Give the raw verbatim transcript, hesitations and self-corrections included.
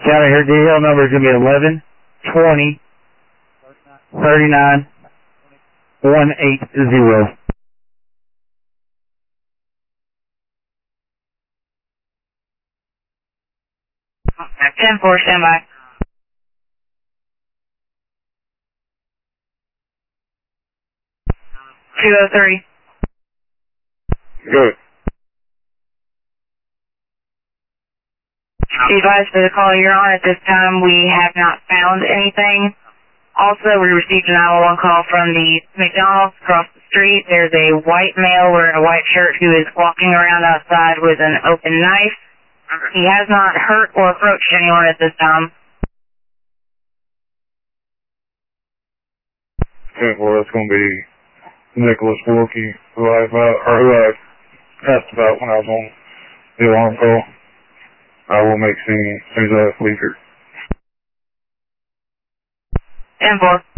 County, her D L number is going to be eleven twenty thirty-nine one eight zero. ten four, stand by. two oh three. Good. Be advised for the call you're on. At this time, we have not found anything. Also, we received a nine one one call from the McDonald's across the street. There's a white male wearing a white shirt who is walking around outside with an open knife. He has not hurt or approached anyone at this time. Okay, well, that's going to be Nicholas Wilkie, who I, uh, or who I asked about when I was on the alarm call. I will make scene as soon as I leave here. ten four.